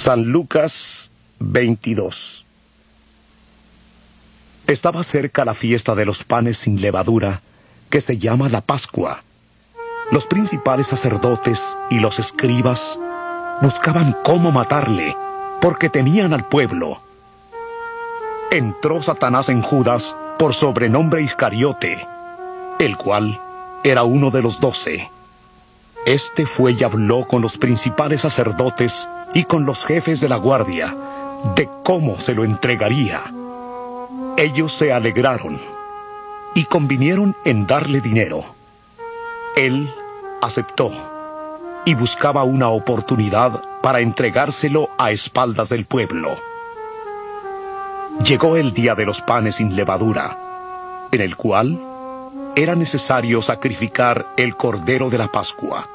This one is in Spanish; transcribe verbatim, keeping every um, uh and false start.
San Lucas veintidós. Estaba cerca la fiesta de los panes sin levadura, que se llama la Pascua. Los principales sacerdotes y los escribas buscaban cómo matarle, porque temían al pueblo. Entró Satanás en Judas, por sobrenombre Iscariote, el cual era uno de los doce. Este fue y habló con los principales sacerdotes y con los jefes de la guardia, de cómo se lo entregaría. Ellos se alegraron y convinieron en darle dinero. Él aceptó y buscaba una oportunidad para entregárselo a espaldas del pueblo. Llegó el día de los panes sin levadura, en el cual era necesario sacrificar el cordero de la Pascua.